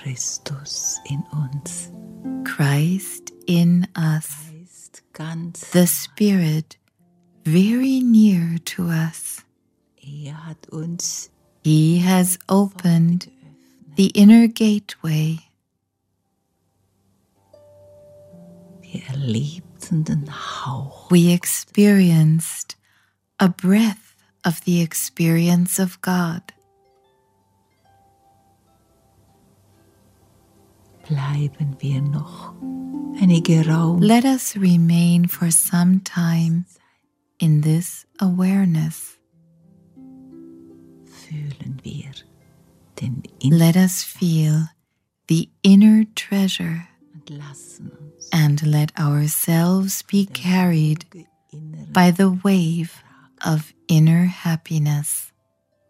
Christus in uns. Christ in us, Geist ganz. the Spirit very near to us. Hat uns He has opened geöffnet. the inner gateway. Wir erlebten den Hauch. We experienced a breath of the experience of God. Bleiben wir noch einige Raum. Let us remain for some time in this awareness. Fühlen wir den Let us feel the inner treasure und lassen uns and let ourselves be carried inneren by the wave of inner happiness.